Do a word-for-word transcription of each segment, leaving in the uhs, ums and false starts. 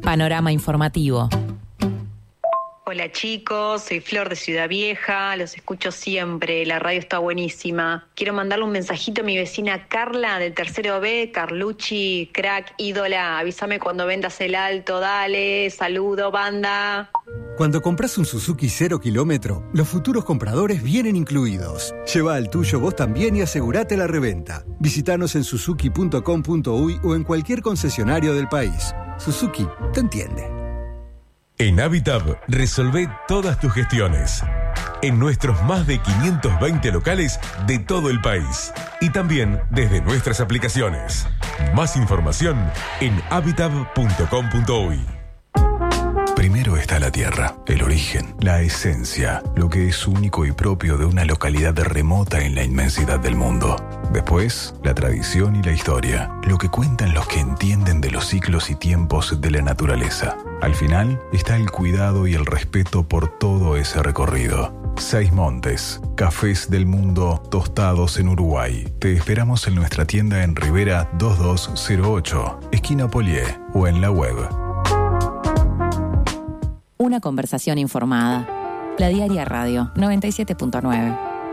Panorama informativo. Hola chicos, soy Flor de Ciudad Vieja, los escucho siempre, la radio está buenísima. Quiero mandarle un mensajito a mi vecina Carla del tercero B, Carlucci, crack, ídola, avísame cuando vendas el alto, dale, saludo, banda. Cuando compras un Suzuki cero kilómetro, los futuros compradores vienen incluidos. Lleva el tuyo vos también y asegurate la reventa. Visítanos en suzuki punto com punto uy o en cualquier concesionario del país. Suzuki te entiende. En Habitat resolvé todas tus gestiones. En nuestros más de quinientos veinte locales de todo el país. Y también desde nuestras aplicaciones. Más información en habitat punto com punto uy. Primero está la tierra, el origen, la esencia, lo que es único y propio de una localidad remota en la inmensidad del mundo. Después, la tradición y la historia, lo que cuentan los que entienden de los ciclos y tiempos de la naturaleza. Al final, está el cuidado y el respeto por todo ese recorrido. Seis Montes, cafés del mundo tostados en Uruguay. Te esperamos en nuestra tienda en Rivera dos dos cero ocho, esquina Polié, o en la web. Una conversación informada. La Diaria Radio noventa y siete punto nueve.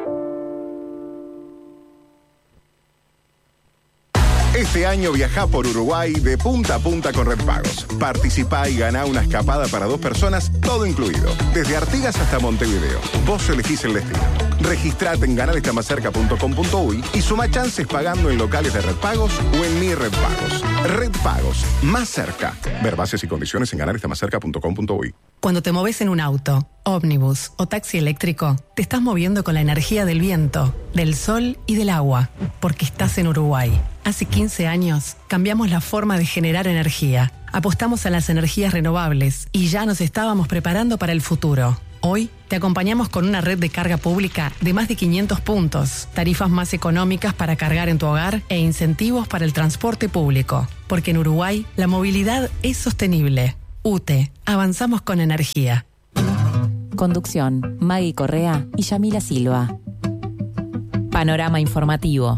Este año viajá por Uruguay de punta a punta con Red Pagos. Participá y ganá una escapada para dos personas, todo incluido. Desde Artigas hasta Montevideo. Vos elegís el destino. Registrate en ganar está más cerca punto com punto uy y suma chances pagando en locales de Red Pagos o en Mi Red Pagos. Red Pagos, más cerca. Ver bases y condiciones en ganar está más cerca punto com punto uy. Cuando te moves en un auto, ómnibus o taxi eléctrico, te estás moviendo con la energía del viento, del sol y del agua, porque estás en Uruguay. Hace quince años cambiamos la forma de generar energía. Apostamos a las energías renovables y ya nos estábamos preparando para el futuro. Hoy te acompañamos con una red de carga pública de más de quinientos puntos, tarifas más económicas para cargar en tu hogar e incentivos para el transporte público. Porque en Uruguay la movilidad es sostenible. U T E, avanzamos con energía. Conducción, Maggie Correa y Yamila Silva. Panorama informativo.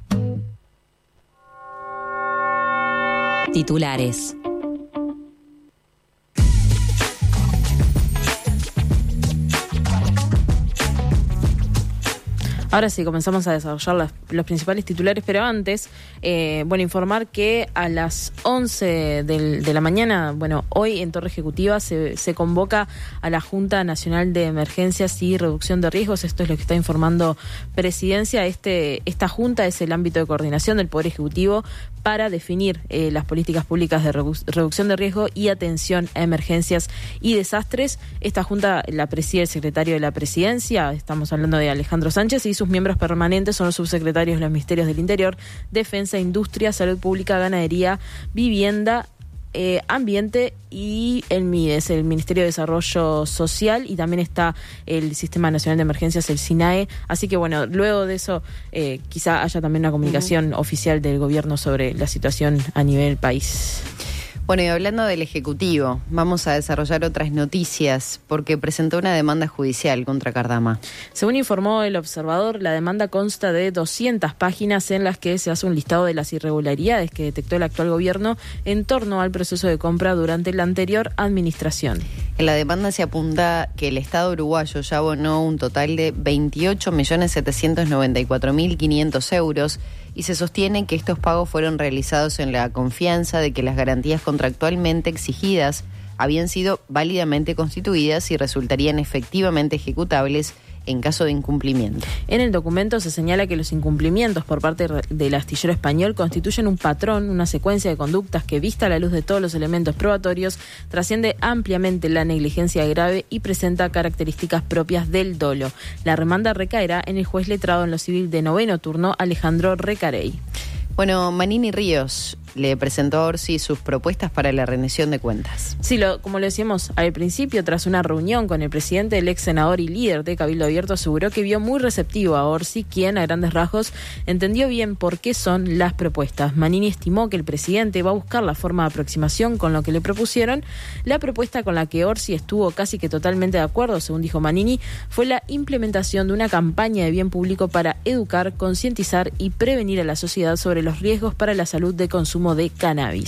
Titulares. Ahora sí, comenzamos a desarrollar las, los principales titulares, pero antes, eh, bueno, informar que a las once del, de la mañana, bueno, hoy en Torre Ejecutiva se, se convoca a la Junta Nacional de Emergencias y Reducción de Riesgos. Esto es lo que está informando Presidencia. Este, esta Junta es el ámbito de coordinación del Poder Ejecutivo para definir eh, las políticas públicas de redu- reducción de riesgo y atención a emergencias y desastres. Esta Junta la preside el secretario de la Presidencia, estamos hablando de Alejandro Sánchez, y sus miembros permanentes son los subsecretarios de los Ministerios del Interior, Defensa, Industria, Salud Pública, Ganadería, Vivienda, eh, Ambiente y el M I D E S, el Ministerio de Desarrollo Social, y también está el Sistema Nacional de Emergencias, el SINAE. Así que bueno, luego de eso eh, quizá haya también una comunicación uh-huh. oficial del gobierno sobre la situación a nivel país. Bueno, y hablando del Ejecutivo, vamos a desarrollar otras noticias porque presentó una demanda judicial contra Cardama. Según informó El Observador, la demanda consta de doscientas páginas en las que se hace un listado de las irregularidades que detectó el actual gobierno en torno al proceso de compra durante la anterior administración. En la demanda se apunta que el Estado uruguayo ya abonó un total de veintiocho millones setecientos noventa y cuatro mil quinientos euros y se sostiene que estos pagos fueron realizados en la confianza de que las garantías contractualmente exigidas habían sido válidamente constituidas y resultarían efectivamente ejecutables en caso de incumplimiento. En el documento se señala que los incumplimientos por parte del astillero español constituyen un patrón, una secuencia de conductas que, vista a la luz de todos los elementos probatorios, trasciende ampliamente la negligencia grave y presenta características propias del dolo. La demanda recaerá en el juez letrado en lo civil de noveno turno, Alejandro Recarey. Bueno, Manini Ríos le presentó a Orsi sus propuestas para la rendición de cuentas. Sí, lo, como lo decíamos al principio, tras una reunión con el presidente, el ex senador y líder de Cabildo Abierto aseguró que vio muy receptivo a Orsi, quien a grandes rasgos entendió bien por qué son las propuestas. Manini estimó que el presidente va a buscar la forma de aproximación con lo que le propusieron. La propuesta con la que Orsi estuvo casi que totalmente de acuerdo, según dijo Manini, fue la implementación de una campaña de bien público para educar, concientizar y prevenir a la sociedad sobre los riesgos para la salud de consumo de cannabis.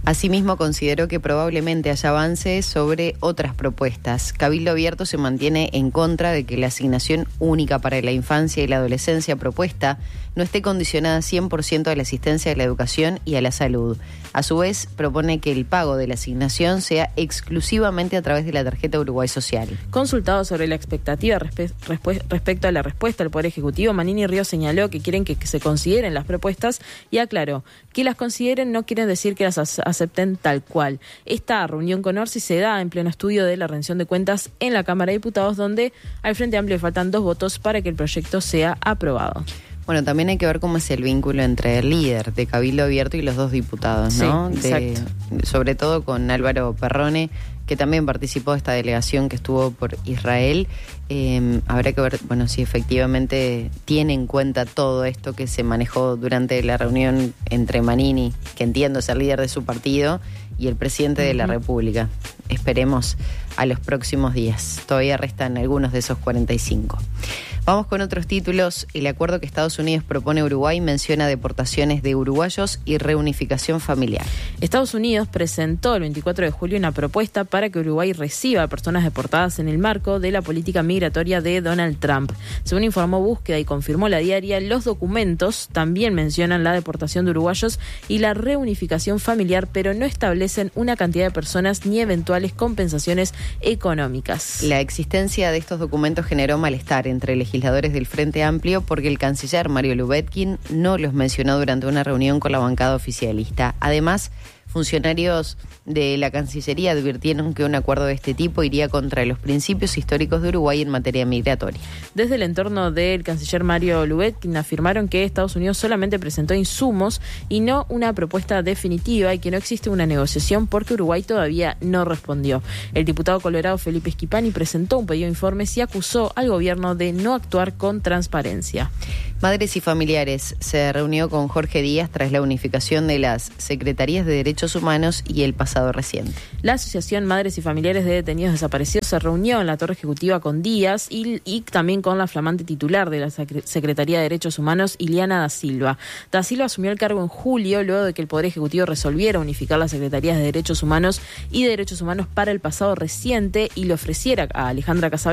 Asimismo, consideró que probablemente haya avances sobre otras propuestas. Cabildo Abierto se mantiene en contra de que la asignación única para la infancia y la adolescencia propuesta no esté condicionada cien por ciento a la asistencia a la educación y a la salud. A su vez, propone que el pago de la asignación sea exclusivamente a través de la tarjeta Uruguay Social. Consultado sobre la expectativa respe- respu- respecto a la respuesta del Poder Ejecutivo, Manini Ríos señaló que quieren que, que se consideren las propuestas y aclaró que las consideren no quieren decir que las as- acepten tal cual. Esta reunión con Orsi se da en pleno estudio de la rendición de cuentas en la Cámara de Diputados, donde al Frente Amplio le faltan dos votos para que el proyecto sea aprobado. Bueno, también hay que ver cómo es el vínculo entre el líder de Cabildo Abierto y los dos diputados, ¿no? Sí, de, sobre todo con Álvaro Perrone, que también participó de esta delegación que estuvo por Israel. Eh, habrá que ver, bueno, si efectivamente tiene en cuenta todo esto que se manejó durante la reunión entre Manini, que entiendo es el líder de su partido, y el presidente uh-huh. de la República. Esperemos a los próximos días. Todavía restan algunos de esos cuarenta y cinco. Vamos con otros títulos. El acuerdo que Estados Unidos propone a Uruguay menciona deportaciones de uruguayos y reunificación familiar. Estados Unidos presentó el veinticuatro de julio una propuesta para que Uruguay reciba a personas deportadas en el marco de la política migratoria de Donald Trump. Según informó Búsqueda y confirmó La Diaria, los documentos también mencionan la deportación de uruguayos y la reunificación familiar, pero no establecen una cantidad de personas ni eventuales compensaciones económicas. La existencia de estos documentos generó malestar entre legisladores del Frente Amplio porque el canciller Mario Lubetkin no los mencionó durante una reunión con la bancada oficialista. Además, funcionarios de la Cancillería advirtieron que un acuerdo de este tipo iría contra los principios históricos de Uruguay en materia migratoria. Desde el entorno del canciller Mario Lubetkin afirmaron que Estados Unidos solamente presentó insumos y no una propuesta definitiva y que no existe una negociación porque Uruguay todavía no respondió. El diputado colorado Felipe Schipani presentó un pedido de informes y acusó al gobierno de no actuar con transparencia. Madres y Familiares se reunió con Jorge Díaz tras la unificación de las Secretarías de Derechos Humanos y el pasado reciente. La Asociación Madres y Familiares de Detenidos Desaparecidos se reunió en la Torre Ejecutiva con Díaz y, y también con la flamante titular de la Secretaría de Derechos Humanos, Iliana da Silva. Da Silva asumió el cargo en julio, luego de que el Poder Ejecutivo resolviera unificar las Secretarías de Derechos Humanos y de Derechos Humanos para el pasado reciente y le ofreciera a Alejandra Casablanca